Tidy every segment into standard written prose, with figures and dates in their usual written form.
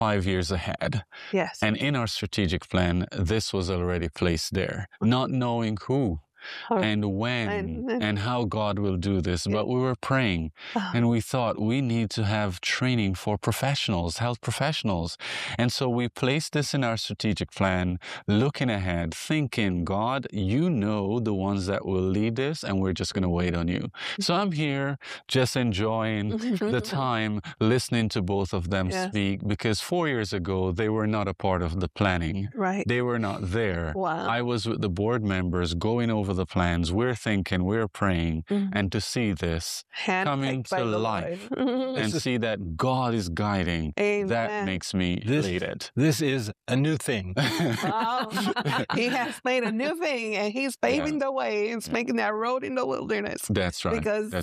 5 years ahead. Yes. And in our strategic plan, this was already placed there, not knowing who and when and how God will do this. But we were praying and we thought we need to have training for professionals, health professionals. And so we placed this in our strategic plan, looking ahead, thinking, God, you know the ones that will lead this, and we're just going to wait on you. So I'm here just enjoying the time listening to both of them speak, because 4 years ago, they were not a part of the planning. Right. They were not there. Wow. I was with the board members going over the plans. We're thinking, we're praying, and to see this coming to life and see that God is guiding, that makes me elated. This is a new thing. He has made a new thing, and he's paving the way. He's making that road in the wilderness. That's right. Because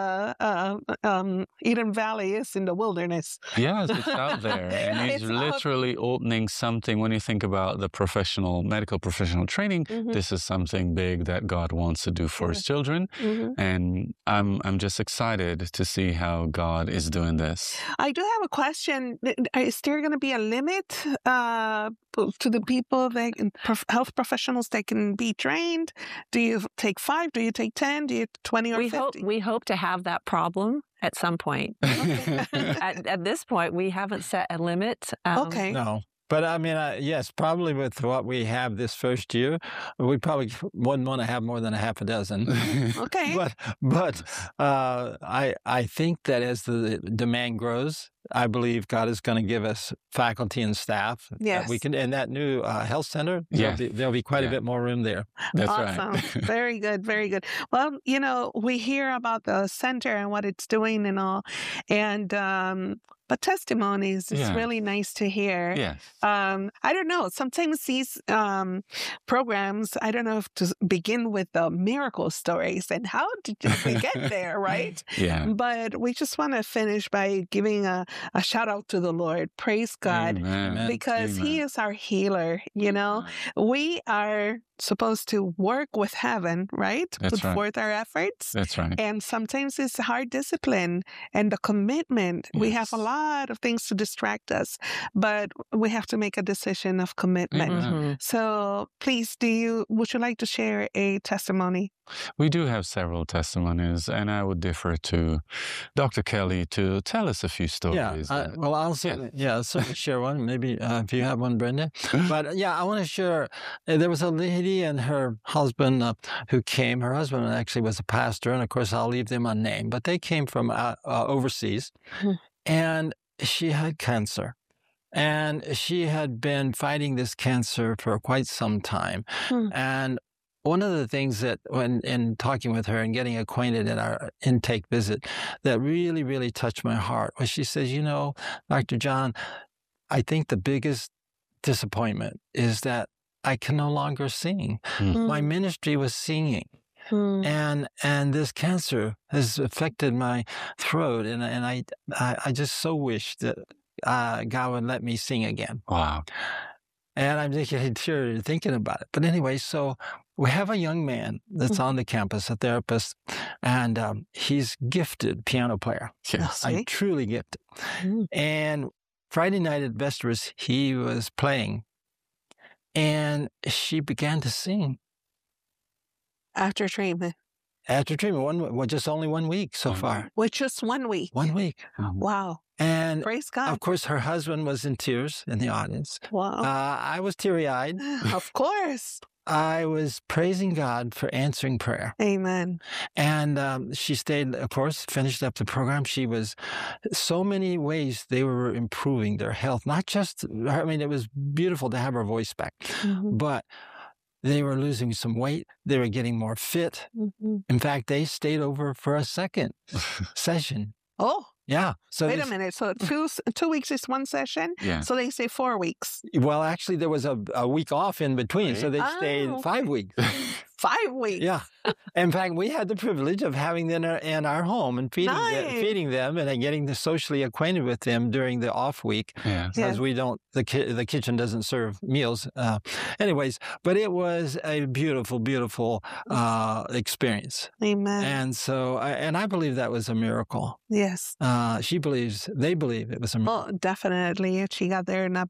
Eden Valley is in the wilderness. Yes, it's out there. And he's literally opening something. When you think about the medical professional training, this is something big that God wants to do for his children. And I'm just excited to see how God is doing this. I do have a question. Is there going to be a limit to the people, health professionals that can be trained? Do you take 5? Do you take 10? Do you 20 or 50? We hope to have that problem at some point. At this point, we haven't set a limit. Okay. No. But I mean, yes, probably with what we have this first year, we probably wouldn't want to have more than a half a dozen. Okay. But I think that as the demand grows, I believe God is going to give us faculty and staff. Yes. We can, in that new health center, there'll be quite a bit more room there. That's awesome. right. Very good. Very good. Well, we hear about the center and what it's doing and all. And, but testimonies is really nice to hear. Yes. I don't know. Sometimes these programs, I don't know if to begin with the miracle stories and how did we get there, right? Yeah. But we just want to finish by giving a shout out to the Lord. Praise God. Amen. Because He is our healer. We are supposed to work with heaven, right? That's Put forth our efforts. That's right. And sometimes it's hard discipline and the commitment. We have a lot of things to distract us, but we have to make a decision of commitment. So please, would you like to share a testimony? We do have several testimonies, and I would defer to Dr. Kelly to tell us a few stories. Well, I'll certainly share one. Maybe if you have one, Brenda. But I want to share. There was a lady and her husband who came. Her husband actually was a pastor, and of course, I'll leave them unnamed. But they came from overseas, and she had cancer. And she had been fighting this cancer for quite some time. And one of the things that, when in talking with her and getting acquainted at our intake visit, that really, really touched my heart was she says, Dr. John, I think the biggest disappointment is that I can no longer sing. My ministry was singing. And this cancer has affected my throat, and I just so wish that God would let me sing again. Wow. And I'm thinking about it. But anyway, so we have a young man that's on the campus, a therapist, and he's gifted piano player. Yes. I'm truly gifted. And Friday night at Vespers, he was playing, and she began to sing. After treatment? After treatment, just only 1 week so far. With just 1 week? 1 week. Wow. And praise God. Of course, her husband was in tears in the audience. Wow. I was teary-eyed. Of course. I was praising God for answering prayer. Amen. And she stayed, of course, finished up the program. She was, so many ways they were improving their health. Not just, it was beautiful to have her voice back, but they were losing some weight. They were getting more fit. In fact, they stayed over for a second session. Oh. Yeah. So wait a minute. So 2 weeks is one session? Yeah. So they say 4 weeks. Well, actually, there was a week off in between. So they stayed 5 weeks. 5 weeks. Yeah. In fact, we had the privilege of having them in our home and feeding them and getting socially acquainted with them during the off week. Yeah. Because the kitchen doesn't serve meals. Anyways, but it was a beautiful, beautiful experience. Amen. And so, I believe that was a miracle. Yes. They believe it was a miracle. Well, definitely. She got there in a